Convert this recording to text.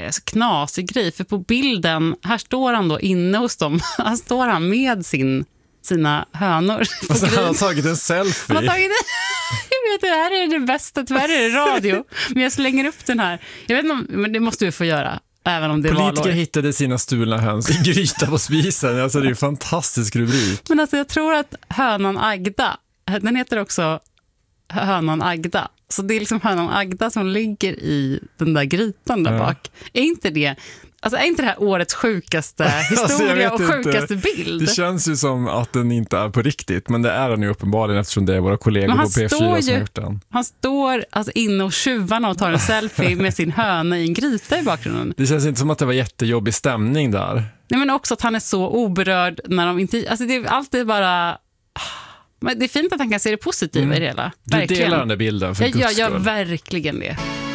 så knasig grej. För på bilden, här står han då inne hos dem. Här står han med sina hönor. Alltså, han har tagit en selfie. Han har tagit jag vet, det här är det bästa, tyvärr är det radio. Men jag slänger upp den här. Jag vet inte men det måste vi få göra. Även om det Politiker hittade sina stulna höns i gryta på spisen. Alltså det är en fantastisk rubrik. Men alltså jag tror att hönan Agda, den heter också hönan Agda. Så det är liksom hönan Agda som ligger i den där grytan där bak. Är inte det här årets sjukaste historia och sjukaste bild? Det känns ju som att den inte är på riktigt, men det är den ju uppenbarligen eftersom det är våra kollegor på P4 som har gjort den. Han står alltså inne och tjuvarna och tar en selfie med sin höna i en gryta i bakgrunden. Det känns inte som att det var jättejobbig stämning där. Nej, men också att han är så oberörd när de inte... Alltså det är alltid bara... Men det är fint att han kan se det positiva i det hela. Du delar den där bilden för Guds skull. Jag gör verkligen det.